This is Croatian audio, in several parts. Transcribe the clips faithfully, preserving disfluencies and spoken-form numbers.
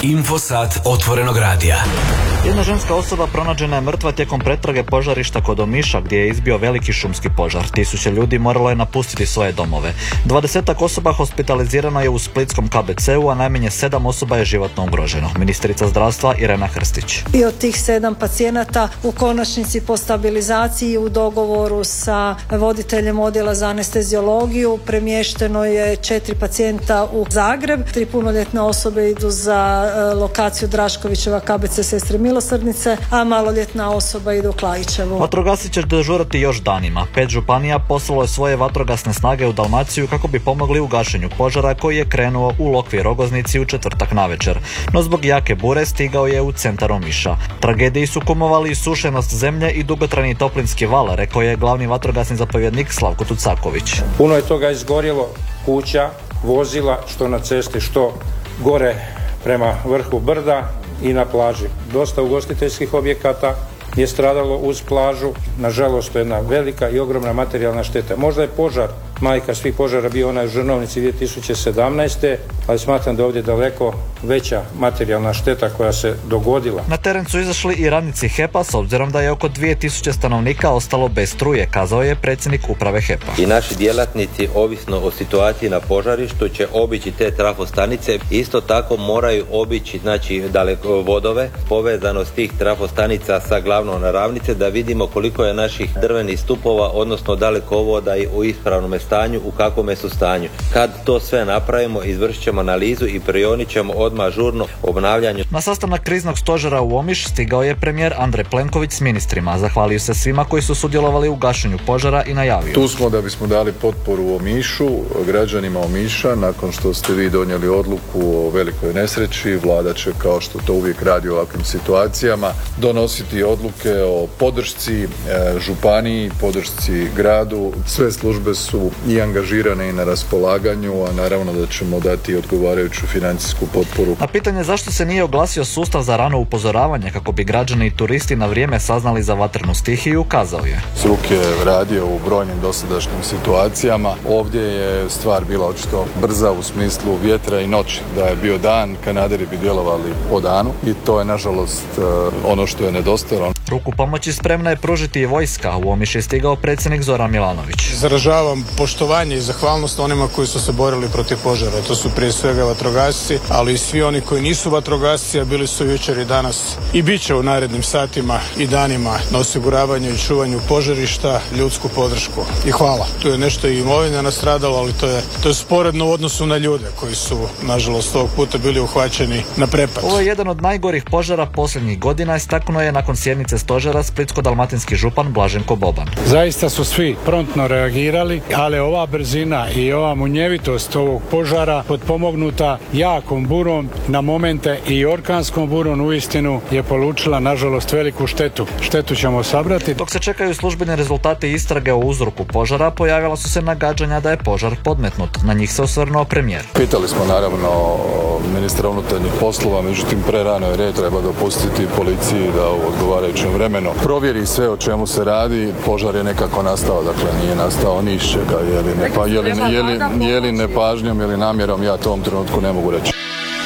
Infosat otvorenog radija. Jedna ženska osoba pronađena je mrtva tijekom pretrage požarišta kod Omiša gdje je izbio veliki šumski požar. Tisuće ljudi moralo je napustiti svoje domove. Dvadesetak osoba hospitalizirano je u splitskom K B C-u, a najmanje sedam osoba je životno ugroženo. Ministrica zdravstva Irena Hrstić. I od tih sedam pacijenata u konačnici po stabilizaciji u dogovoru sa voditeljem odjela za anesteziologiju premješteno je četiri pacijenta u Zagreb. Tri punoljetne osobe idu za lokaciju Draškovićeva K B C Sestre Milosrdnice, a maloljetna osoba ide u Klajićevu. Vatrogasci će dežurati još danima. Pet županija poslalo je svoje vatrogasne snage u Dalmaciju kako bi pomogli u gašenju požara koji je krenuo u Lokvi i Rogoznici u četvrtak navečer. No zbog jake bure stigao je u centar Omiša. Tragediji su kumovali i sušenost zemlje i dugotrajni toplinski val, rekao je glavni vatrogasni zapovjednik Slavko Tucaković. Puno je toga izgorjelo, kuća, vozila, što na cesti, što gore prema vrhu brda i na plaži. Dosta ugostiteljskih objekata je stradalo uz plažu. Nažalost, to je jedna velika i ogromna materijalna šteta. Možda je požar, majka svih požara, bio onaj u Žrnovnici dvije tisuće sedamnaeste. ali smatram da je ovdje daleko veća materijalna šteta koja se dogodila. Na teren su izašli i radnici H E P-a s obzirom da je oko dvije tisuće stanovnika ostalo bez struje, kazao je predsjednik uprave H E P-a. I naši djelatnici, ovisno o situaciji na požarištu, će obići te trafostanice. Isto tako moraju obići, znači, dalekovodove, povezanost tih trafostanica sa glavnom ravnice, da vidimo koliko je naših drvenih stupova, odnosno dalekovoda u ispravnom stanju, u kakvom su stanju. Kad to sve napravimo, izvršit ćemo analizu i prionit ćemo odmah žurno obnavljanju. Na sastanak kriznog stožera u Omiš stigao je premijer Andrej Plenković s ministrima. Zahvalio se svima koji su sudjelovali u gašenju požara i najavio: tu smo da bismo dali potporu Omišu, građanima Omiša. Nakon što ste vi donijeli odluku o velikoj nesreći, vlada će, kao što to uvijek radi u ovakvim situacijama, donositi odluke o podršci županiji, podršci gradu. Sve službe su i angažirane i na raspolaganju, a naravno da ćemo dati odgovarajuću financijsku potporu. Na pitanje zašto se nije oglasio sustav za rano upozoravanje kako bi građani i turisti na vrijeme saznali za vatrenu stihiju, kazao je: Sruk je radio u brojnim dosadašnjim situacijama. Ovdje je stvar bila očito brza u smislu vjetra i noći. Da je bio dan, kanaderi bi djelovali po danu i to je nažalost ono što je nedostajalo. Ruku pomoći spremna je pružiti i vojska. U Omiš je stigao predsjednik Zoran Milanović. Izražavam poštovanje i zahvalnost onima koji su se borili protiv požara. To su prije svega vatrogasci, ali i svi oni koji nisu vatrogasci, a bili su jučer i danas i bit će u narednim satima i danima na osiguravanju i čuvanju požarišta, ljudsku podršku. I hvala. Tu je nešto i imovina nastradalo, ali to je, to je sporedno u odnosu na ljude koji su, nažalost, ovog puta bili uhvaćeni na prepad. Ovo je jedan od najgorih požara posljednjih godina, istaknuo je nakon sjednice stožera splitsko-dalmatinski župan Blaženko Boban. Zaista su svi promptno reagirali, ali ova brzina i ova munjevitost ovog požara potpomognuta jakom burom na momente i orkanskom burom uistinu je polučila, nažalost, veliku štetu. Štetu ćemo sabrati. Dok se čekaju službeni rezultati istrage o uzroku požara, pojavila su se nagađanja da je požar podmetnut. Na njih se osvrnuo premijer. Pitali smo naravno ministra unutarnjih poslova, međutim prerano je red, treba dopustiti policiji da u odgovarajućem vremenu provjeri sve o čemu se radi. Požar je nekako nastao, dakle nije nastao ni iz čega, je li, nepa, je li, je li, je li nepažnjom ili namjerom, ja to u ovom trenutku ne mogu reći.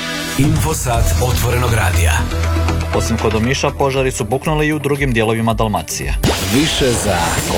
Infosat otvorenog radija. Osim kod Omiša, požari su buknuli i u drugim dijelovima Dalmacije. Više za